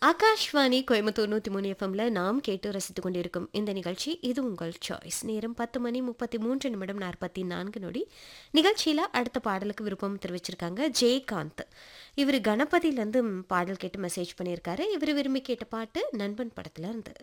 ஆகாஷ்வாணி கோயம்புத்தூர் 103 எஃப்எம்ல நாம் கேட்டு ரசித்துக் கொண்டிருக்கும் இந்த நிகழ்ச்சி இது உங்கள் சாய்ஸ். நேரம் 10:33:44 நிகழ்ச்சியில அடுத்த பாடலுக்கு விருப்பம் தெரிவிச்சிருக்காங்க ஜெயகாந்த். இவர் கணபதியிலேருந்து பாடல் கேட்டு மெசேஜ் பண்ணியிருக்காரு. இவர் விரும்பி கேட்ட பாட்டு நண்பன் படத்துல இருந்து.